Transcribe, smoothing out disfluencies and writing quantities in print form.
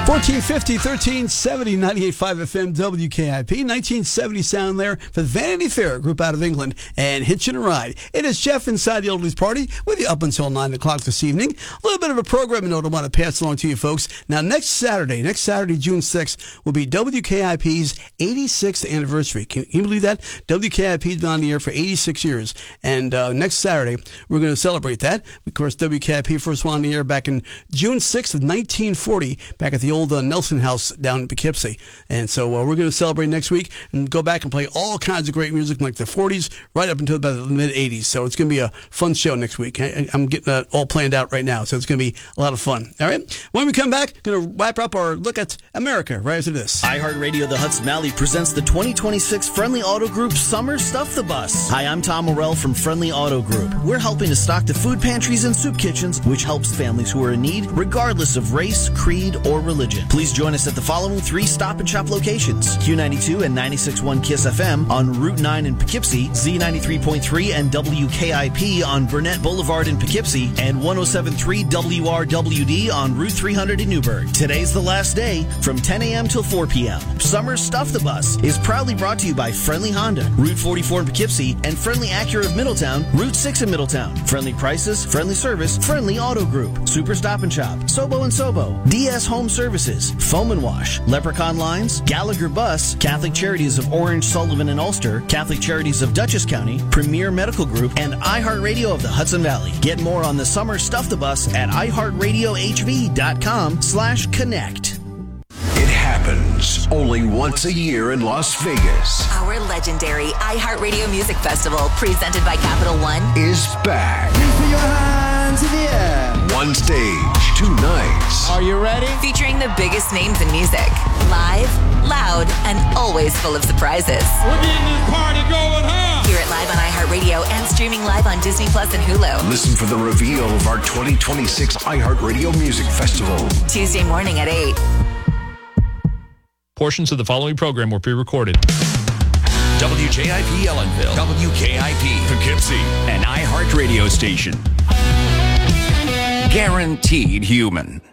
1450, 1370, 98.5 FM, WKIP. 1970 sound there for the Vanity Fair group out of England and Hitchin' a Ride. It is Jeff inside the Oldies Party with you up until 9 o'clock this evening. A little bit of a programming note I want to pass along to you folks. Now, next Saturday, June 6th, will be WKIP's 86th anniversary. Can you believe that? WKIP's been on the air for 86 years. And next Saturday, we're going to celebrate that. Of course, WKIP first went on the air back in June 6th of 1940, back at the old Nelson House down in Poughkeepsie. And so we're going to celebrate next week and go back and play all kinds of great music from like the 40s right up until about the mid-80s. So it's going to be a fun show next week. I'm getting that all planned out right now, so it's going to be a lot of fun. All right? When we come back, going to wrap up our look at America right after this. iHeartRadio The Hudson Valley presents the 2026 Friendly Auto Group Summer Stuff the Bus. Hi, I'm Tom Morell from Friendly Auto Group. We're helping to stock the food pantries and soup kitchens, which helps families who are in need, regardless of race, creed, or religion. Please join us at the following 3 Stop and Shop locations: Q92 and 96.1 KISS FM on Route 9 in Poughkeepsie, Z93.3 and WKIP on Burnett Boulevard in Poughkeepsie, and 107.3 WRWD on Route 300 in Newburgh. Today's the last day from 10 a.m. till 4 p.m. Summer Stuff the Bus is proudly brought to you by Friendly Honda, Route 44 in Poughkeepsie, and Friendly Acura of Middletown, Route 6 in Middletown. Friendly prices, friendly service, Friendly Auto Group, Super Stop and Shop, Sobo and Sobo, DS Home Services, Foam and Wash, Leprechaun Lines, Gallagher Bus, Catholic Charities of Orange, Sullivan, and Ulster, Catholic Charities of Dutchess County, Premier Medical Group, and iHeartRadio of the Hudson Valley. Get more on the Summer Stuff the Bus at iHeartRadioHV.com/connect. It happens only once a year in Las Vegas. Our legendary iHeartRadio Music Festival, presented by Capital One, Is back. Please put your hands in the air. One stage, 2 nights. Are you ready? featuring the biggest names in music. Live, loud, and always full of surprises. We're getting this party going, huh? Hear it live on iHeartRadio and streaming live on Disney Plus and Hulu. Listen for the reveal of our 2026 iHeartRadio Music Festival. Tuesday morning at 8. Portions of the following program were pre-recorded. WJIP Ellenville, WKIP Poughkeepsie, an iHeart radio station. Guaranteed human.